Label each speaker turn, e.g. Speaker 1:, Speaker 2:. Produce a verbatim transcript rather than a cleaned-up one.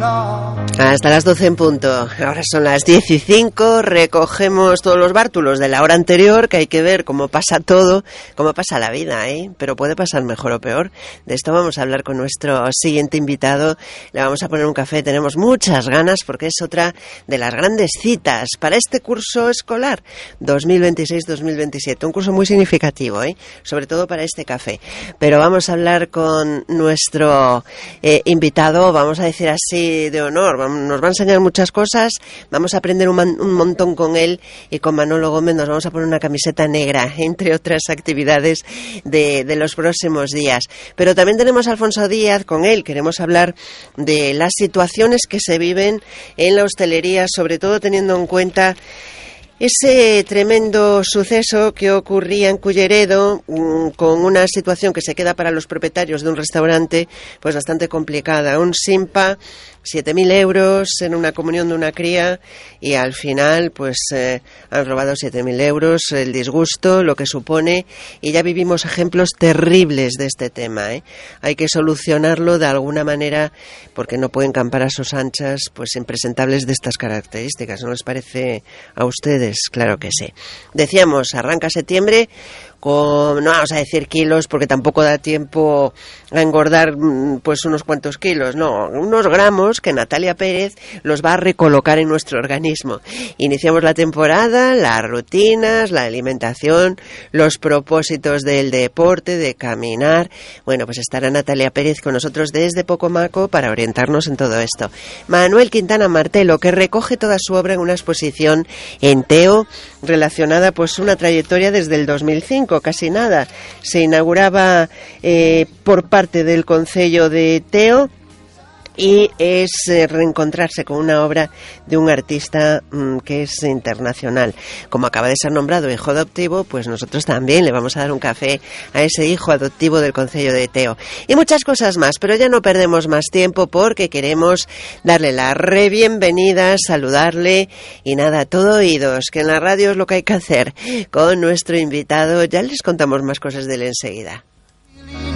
Speaker 1: Hasta las doce en punto. Ahora son las diez y cinco. Recogemos todos los bártulos de la hora anterior, que hay que ver cómo pasa todo, cómo pasa la vida, ¿eh? Pero puede pasar mejor o peor. De esto vamos a hablar con nuestro siguiente invitado. Le vamos a poner un café. Tenemos muchas ganas porque es otra de las grandes citas para este curso escolar dos mil veintiséis dos mil veintisiete. Un curso muy significativo, ¿eh? Sobre todo para este café. Pero vamos a hablar con nuestro eh, invitado, vamos a decir así, de honor. Nos va a enseñar muchas cosas, vamos a aprender un, man, un montón con él, y con Manolo Gómez nos vamos a poner una camiseta negra, entre otras actividades de, de los próximos días. Pero también tenemos a Alfonso Díaz, con él queremos hablar de las situaciones que se viven en la hostelería, sobre todo teniendo en cuenta ese tremendo suceso que ocurría en Culleredo, con una situación que se queda para los propietarios de un restaurante pues bastante complicada. Un Simpa, siete mil euros en una comunión de una cría, y al final pues eh, han robado siete mil euros, el disgusto, lo que supone, y ya vivimos ejemplos terribles de este tema, ¿eh? Hay que solucionarlo de alguna manera, porque no pueden campar a sus anchas pues impresentables de estas características. ¿No les parece a ustedes? Claro que sí. Decíamos, arranca septiembre con, no vamos a decir kilos, porque tampoco da tiempo a engordar pues unos cuantos kilos, no, unos gramos que Natalia Pérez los va a recolocar en nuestro organismo. Iniciamos la temporada, las rutinas, la alimentación, los propósitos del deporte, de caminar. Bueno, pues estará Natalia Pérez con nosotros desde Pocomaco para orientarnos en todo esto. Manuel Quintana Martelo, que recoge toda su obra en una exposición en Teo, relacionada pues una trayectoria desde el dos mil cinco, casi nada. Se inauguraba eh, por parte del Concello de Teo, y es eh, reencontrarse con una obra de un artista mmm, que es internacional. Como acaba de ser nombrado hijo adoptivo, pues nosotros también le vamos a dar un café a ese hijo adoptivo del Concello de Teo. Y muchas cosas más, pero ya no perdemos más tiempo porque queremos darle la re bienvenida, saludarle y nada, todo oídos, que en la radio es lo que hay que hacer. Con nuestro invitado ya les contamos más cosas de él enseguida.